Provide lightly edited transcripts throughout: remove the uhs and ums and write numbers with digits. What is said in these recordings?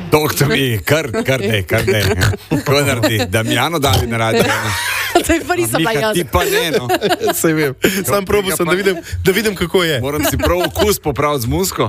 Doktor mi, kar ne. Kako naredi? Damjano dali na radio. To je pa nisem pa jaz. Ti pa ne, no. Saj vem. Sam probil sem, da vidim, kako je. Moram si prav okus popraviti z musko.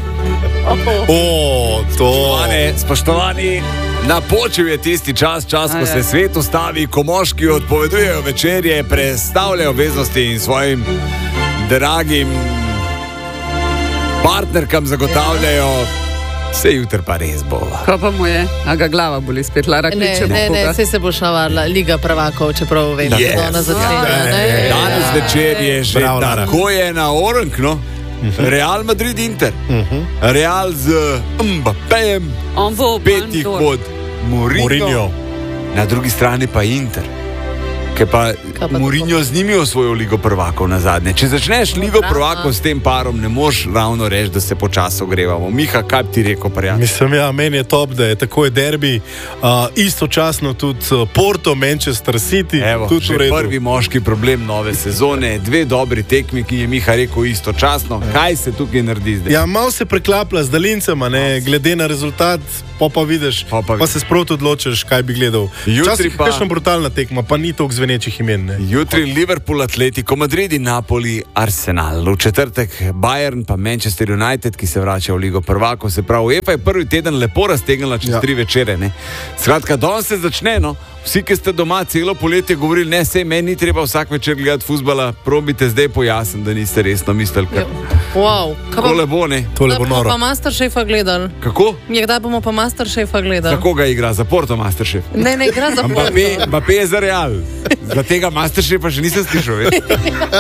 Spoštovani, napočil je tisti čas, ko se svet ustavi, ko moški odpovedujejo večerje, prestavljajo obveznosti in svojim dragim partnerkam zagotavljajo. Vse jutri pa res bo. Ko pa mu je, a ga glava boli spet, Lara kliče. Ne, se bo šavarla Liga prvakov, čeprav vem, da je ona začela. Danes večer je že tako je na Orang, no? Real Madrid Inter. Real z Mbappejem, petih pod Mourinho. Na drugi strani pa Inter. Ker pa Mourinho z njimi osvojil Ligo prvakov na zadnje. Če začneš Ligo prvakov s tem parom, ne moš ravno reči, da se počasi ogrevamo. Miha, kaj bi ti rekel, prijatelj? Mislim, meni je top, da je tako je derbi, istočasno tudi Porto, Manchester City. Evo, tudi že prvi moški problem nove sezone, 2 dobri tekmi, ki je Miha rekel istočasno. Kaj se tukaj naredi zdaj? Ja, malo se preklapla z daljincema, glede na rezultat, pa vidiš, pa se sproti odločiš, kaj bi gledal. Včasih kakšna brutalna tekma, pa ni toliko zvenečih imen. Jutri Liverpool, Atletico Madrid in Napoli, Arsenal. V četrtek Bayern pa Manchester United, ki se vrača v Ligo prvakov. Se pravi, UEFA je prvi teden lepo raztegnila čez 3 večere. Ne? Skratka, danes se začne, no. Vsi, ki ste doma celo poletje govorili, ne, sej meni ni treba vsak večer gledati fuzbala, probite zdaj pojasniti, da niste resno mislili. Kako lepo, ne? To lepo noro. Kdaj bomo pa Masterchefa gledali? Kako? Kdaj bomo pa Masterchefa gledali? Za koga igra? Za Porto Masterchef? Ne, igra za Porto. Mbappé je za Real. Za tega Masterchefa še nisem slišal.